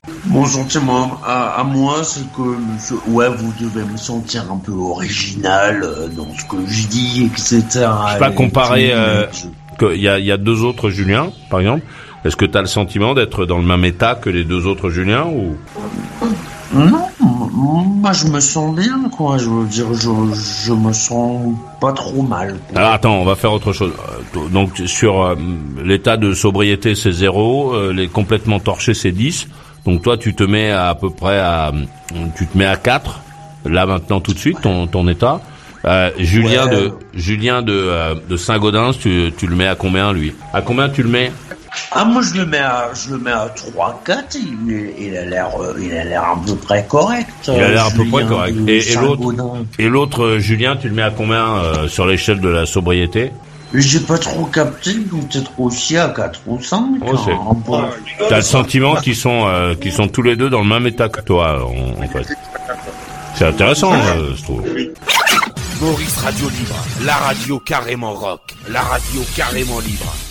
Mon sentiment à moi, c'est que vous devez me sentir un peu original dans ce que je dis, etc. Je sais pas comparer. Il y a deux autres Julien, par exemple. Est-ce que tu as le sentiment d'être dans le même état que les deux autres Julien ou? Non, moi je me sens bien, quoi. Je veux dire, je me sens pas trop mal. Alors attends, on va faire autre chose. Donc sur l'état de sobriété c'est 0, les complètement torchés c'est 10. Donc toi tu te mets à peu près à 4 là maintenant tout de suite ton état. Julien de Saint-Gaudens, tu le mets à combien lui? À combien tu le mets? Moi je le mets à 3, 4, il a l'air à peu près correct. Il a l'air à peu près correct. Et l'autre Julien, tu le mets à combien sur l'échelle de la sobriété? J'ai pas trop capté, donc peut-être aussi à 4 ou 5. T'as le sentiment qu'ils sont tous les deux dans le même état que toi, en fait. C'est intéressant, je trouve. Maurice Radio Libre, la radio carrément rock, la radio carrément libre.